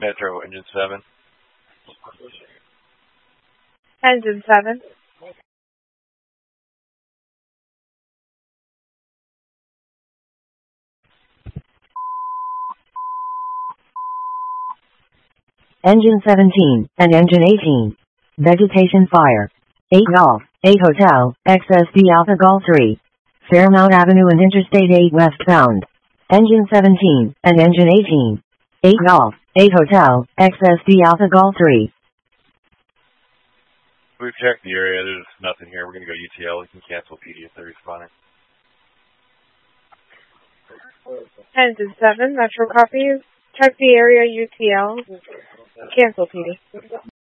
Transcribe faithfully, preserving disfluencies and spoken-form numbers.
Metro, engine seven. Engine seven. Engine seventeen and engine eighteen. Vegetation fire. eight Golf, eight Hotel, X S D Alpha Golf three. Fairmount Avenue and Interstate eight westbound. Engine seventeen and engine eighteen. eight Golf, eight Hotel, X S D Alpha Golf three. We've checked the area. There's nothing here. We're going to go U T L. We can cancel P D if they're responding. Engine seven, Metro copies. Check the area U T L. Cancel P D.